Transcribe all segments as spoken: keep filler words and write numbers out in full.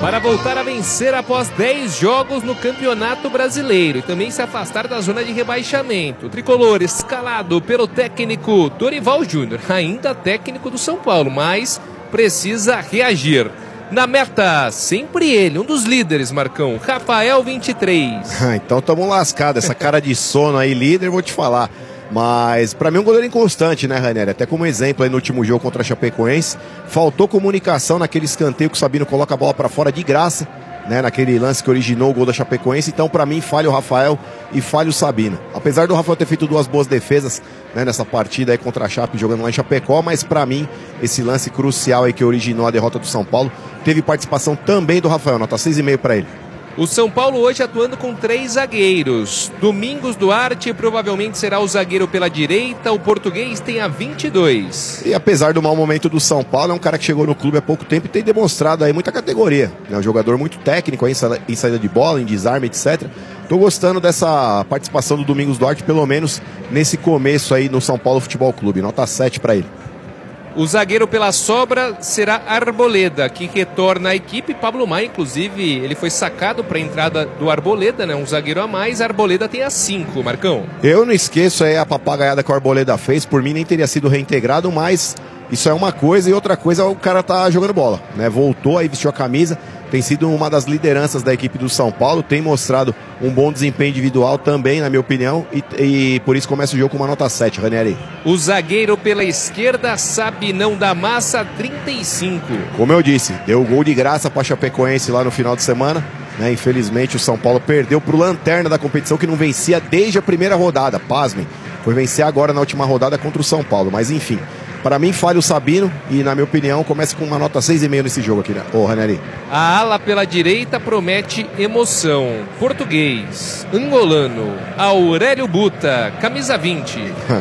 para voltar a vencer após dez jogos no Campeonato Brasileiro e também se afastar da zona de rebaixamento. O tricolor escalado pelo técnico Dorival Júnior, ainda técnico do São Paulo, mas precisa reagir. Na meta, sempre ele, um dos líderes, Marcão, Rafael vinte e três. Então estamos lascados, essa cara de sono aí, líder, vou te falar. Mas pra mim é um goleiro inconstante, né, Ranieri? Até como exemplo aí no último jogo contra a Chapecoense, faltou comunicação naquele escanteio que o Sabino coloca a bola pra fora de graça, né, naquele lance que originou o gol da Chapecoense. Então pra mim falha o Rafael e falha o Sabino. Apesar do Rafael ter feito duas boas defesas, né, nessa partida aí contra a Chape, jogando lá em Chapecó, mas pra mim esse lance crucial aí que originou a derrota do São Paulo teve participação também do Rafael, nota seis e meio pra ele. O São Paulo hoje atuando com três zagueiros. Domingos Duarte provavelmente será o zagueiro pela direita, o português tem a vinte e dois. E apesar do mau momento do São Paulo, é um cara que chegou no clube há pouco tempo e tem demonstrado aí muita categoria. É um jogador muito técnico aí em saída de bola, em desarme, etcétera. Tô gostando dessa participação do Domingos Duarte, pelo menos nesse começo aí no São Paulo Futebol Clube. Nota sete para ele. O zagueiro pela sobra será Arboleda, que retorna à equipe. Pablo Maia, inclusive, ele foi sacado para a entrada do Arboleda, né? Um zagueiro a mais. A Arboleda tem a cinco, Marcão. Eu não esqueço aí a papagaiada que o Arboleda fez. Por mim nem teria sido reintegrado, mas isso é uma coisa e outra coisa o cara tá jogando bola, né? Voltou aí, vestiu a camisa. Tem sido uma das lideranças da equipe do São Paulo, tem mostrado um bom desempenho individual também, na minha opinião, e, e por isso começa o jogo com uma nota sete, Ranieri. O zagueiro pela esquerda, Sabinão da Massa, trinta e cinco. Como eu disse, deu gol de graça para a Chapecoense lá no final de semana, né? Infelizmente o São Paulo perdeu para o lanterna da competição, que não vencia desde a primeira rodada, pasmem. Foi vencer agora na última rodada contra o São Paulo, mas enfim. Para mim, falha o Sabino e, na minha opinião, começa com uma nota seis e meio nesse jogo aqui, né? Ô, Ranieri. A ala pela direita promete emoção. Português, angolano, Aurélio Buta, camisa vinte.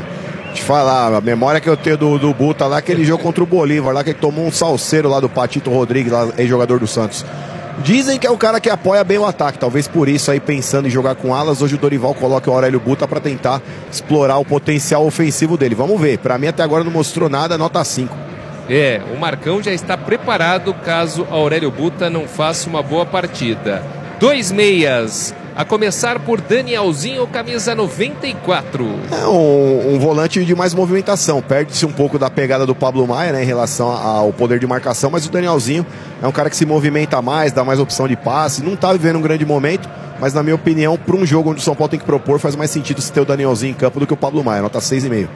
Te falar, a memória que eu tenho do, do Buta lá, aquele jogo contra o Bolívar, lá que ele tomou um salseiro lá do Patito Rodrigues, lá, ex-jogador do Santos. Dizem que é o cara que apoia bem o ataque, talvez por isso aí pensando em jogar com alas, hoje o Dorival coloca o Aurélio Buta para tentar explorar o potencial ofensivo dele. Vamos ver, para mim até agora não mostrou nada, nota cinco. É, o Marcão já está preparado caso Aurélio Buta não faça uma boa partida. Dois meias, a começar por Danielzinho, camisa noventa e quatro. É um, um volante de mais movimentação, perde-se um pouco da pegada do Pablo Maia, né, em relação ao poder de marcação, mas o Danielzinho é um cara que se movimenta mais, dá mais opção de passe, não está vivendo um grande momento, mas na minha opinião, para um jogo onde o São Paulo tem que propor, faz mais sentido se ter o Danielzinho em campo do que o Pablo Maia, nota seis e meio.